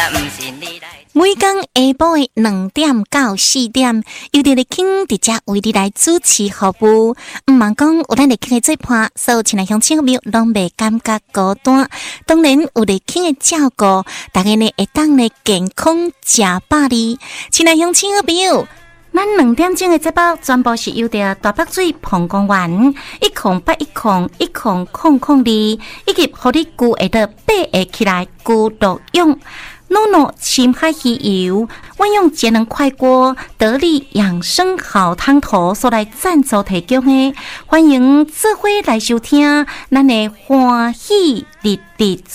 每天下晡的2點到4點，由佇咧傾佇遮為你來主持服務。毋茫講有咱咧傾嘅做伴，所有親愛鄉親朋友攏袂感覺孤單。當然有咧傾嘅照顧，大家呢會當咧健康食飽哩。親愛鄉親朋友，咱2點鐘嘅節目全部是由着大北水澎公園108101002，以及互你具會得8個起來具錄用。NONO 深海魚油，我用節能快鍋得力養生好湯頭所來贊助提供的，歡迎做伙來收聽，咱的歡喜日日。